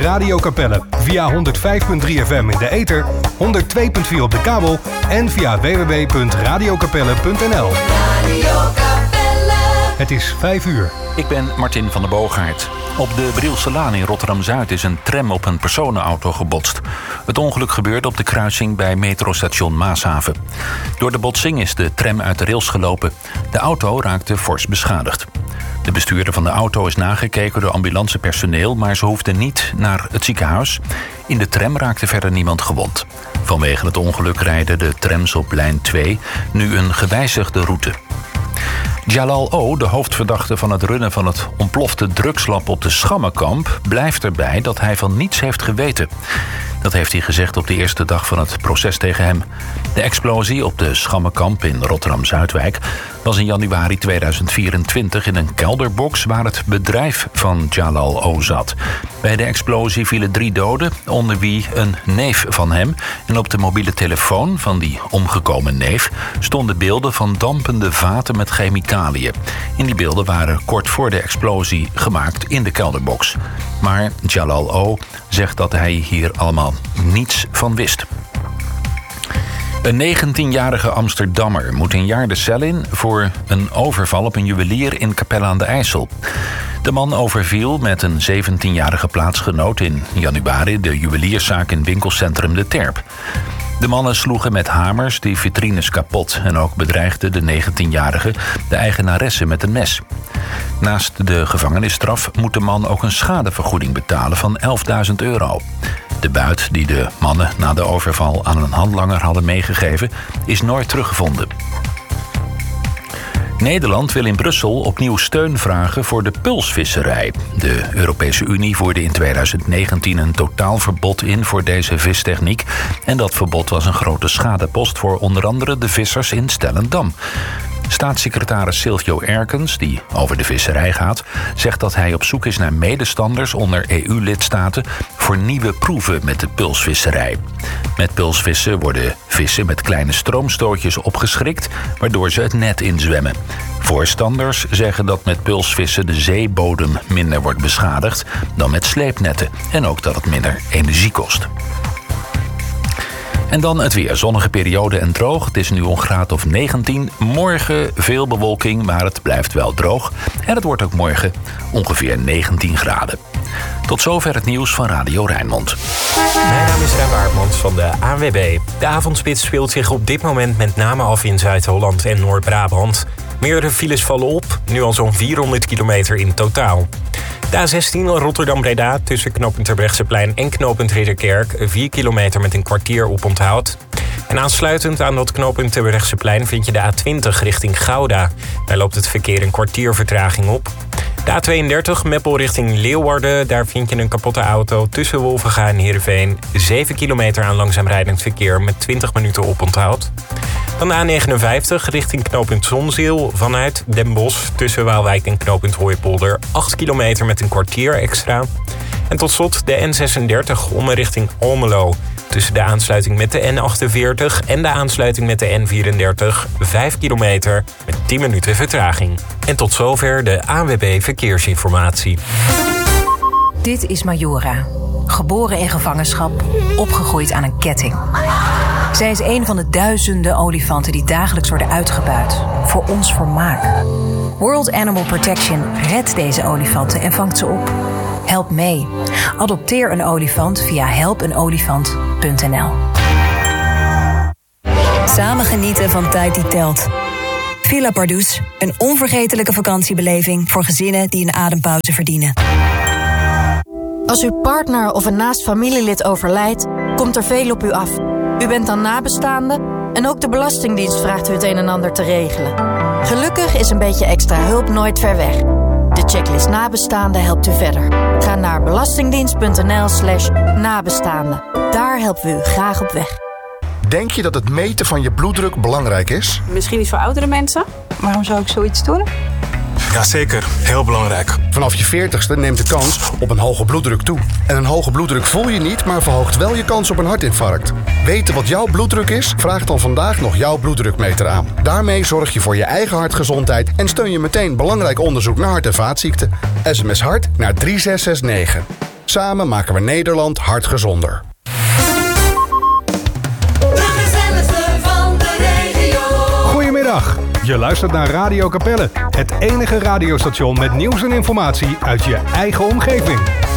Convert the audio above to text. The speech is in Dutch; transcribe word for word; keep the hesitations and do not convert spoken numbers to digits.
Radio Capelle. Via honderd vijf komma drie F M in de ether, honderd twee komma vier op de kabel en via w w w punt radiocapelle punt n l. Radio Capelle. Het is vijf uur. Ik ben Martin van der Boogaard. Op de Brielselaan in Rotterdam-Zuid is een tram op een personenauto gebotst. Het ongeluk gebeurde op de kruising bij metrostation Maashaven. Door de botsing is de tram uit de rails gelopen. De auto raakte fors beschadigd. De bestuurder van de auto is nagekeken door ambulancepersoneel, maar ze hoefde niet naar het ziekenhuis. In de tram raakte verder niemand gewond. Vanwege het ongeluk rijden de trams op lijn twee nu een gewijzigde route. Jalal O., de hoofdverdachte van het runnen van het ontplofte drugslab op de Schammenkamp, blijft erbij dat hij van niets heeft geweten. Dat heeft hij gezegd op de eerste dag van het proces tegen hem. De explosie op de Schammenkamp in Rotterdam-Zuidwijk was in januari tweeduizend vierentwintig in een kelderbox waar het bedrijf van Jalal O. zat. Bij de explosie vielen drie doden, onder wie een neef van hem. En op de mobiele telefoon van die omgekomen neef stonden beelden van dampende vaten met chemicaliën. In die beelden waren kort voor de explosie gemaakt in de kelderbox. Maar Jalal O. zegt dat hij hier allemaal niets van wist. Een negentienjarige Amsterdammer moet een jaar de cel in voor een overval op een juwelier in Capelle aan de IJssel. De man overviel met een zeventienjarige plaatsgenoot in januari de juwelierszaak in winkelcentrum De Terp. De mannen sloegen met hamers die vitrines kapot en ook bedreigde de negentienjarige de eigenaresse met een mes. Naast de gevangenisstraf moet de man ook een schadevergoeding betalen van elfduizend euro. De buit die de mannen na de overval aan een handlanger hadden meegegeven is nooit teruggevonden. Nederland wil in Brussel opnieuw steun vragen voor de pulsvisserij. De Europese Unie voerde in tweeduizend negentien een totaalverbod in voor deze vistechniek. En dat verbod was een grote schadepost voor onder andere de vissers in Stellendam. Staatssecretaris Silvio Erkens, die over de visserij gaat, zegt dat hij op zoek is naar medestanders onder E U-lidstaten voor nieuwe proeven met de pulsvisserij. Met pulsvissen worden vissen met kleine stroomstootjes opgeschrikt, waardoor ze het net inzwemmen. Voorstanders zeggen dat met pulsvissen de zeebodem minder wordt beschadigd dan met sleepnetten en ook dat het minder energie kost. En dan het weer. Zonnige periode en droog. Het is nu een graad of negentien. Morgen veel bewolking, maar het blijft wel droog. En het wordt ook morgen ongeveer negentien graden. Tot zover het nieuws van Radio Rijnmond. Mijn naam is Rijn Waardmans van de A N W B. De avondspits speelt zich op dit moment met name af in Zuid-Holland en Noord-Brabant. Meerdere files vallen op, nu al zo'n vierhonderd kilometer in totaal. De A zestien Rotterdam-Breda tussen knooppunt Terbrechtseplein en knooppunt Ridderkerk vier kilometer met een kwartier oponthoud. En aansluitend aan dat knooppunt Terbrechtseplein vind je de A twintig richting Gouda. Daar loopt het verkeer een kwartier vertraging op. De A tweeëndertig Meppel richting Leeuwarden. Daar vind je een kapotte auto tussen Wolvenga en Heerenveen. zeven kilometer aan langzaam rijdend verkeer met twintig minuten oponthoud. Dan de A negenenvijftig richting knooppunt Zonzeel vanuit Den Bosch tussen Waalwijk en knooppunt Hooipolder. acht kilometer met een kwartier extra. En tot slot de N zesendertig om richting Almelo. Tussen de aansluiting met de N achtenveertig en de aansluiting met de N vierendertig. vijf kilometer met tien minuten vertraging. En tot zover de A N W B Verkeersinformatie. Dit is Majora. Geboren in gevangenschap, opgegroeid aan een ketting. Zij is een van de duizenden olifanten die dagelijks worden uitgebuit. Voor ons vermaak. World Animal Protection redt deze olifanten en vangt ze op. Help mee. Adopteer een olifant via help een olifant punt n l. Samen genieten van tijd die telt. Villa Pardoes, een onvergetelijke vakantiebeleving voor gezinnen die een adempauze verdienen. Als uw partner of een naast familielid overlijdt, komt er veel op u af. U bent dan nabestaande en ook de Belastingdienst vraagt u het een en ander te regelen. Gelukkig is een beetje extra hulp nooit ver weg. De checklist nabestaande helpt u verder. Ga naar belastingdienst punt n l slash nabestaande. Daar helpen we u graag op weg. Denk je dat het meten van je bloeddruk belangrijk is? Misschien niet voor oudere mensen. Waarom zou ik zoiets doen? Jazeker, heel belangrijk. Vanaf je veertigste neemt de kans op een hoge bloeddruk toe. En een hoge bloeddruk voel je niet, maar verhoogt wel je kans op een hartinfarct. Weten wat jouw bloeddruk is? Vraag dan vandaag nog jouw bloeddrukmeter aan. Daarmee zorg je voor je eigen hartgezondheid en steun je meteen belangrijk onderzoek naar hart- en vaatziekten. S M S hart naar drie zes zes negen. Samen maken we Nederland hard gezonder. Goedemiddag, je luistert naar Radio Capelle. Het enige radiostation met nieuws en informatie uit je eigen omgeving.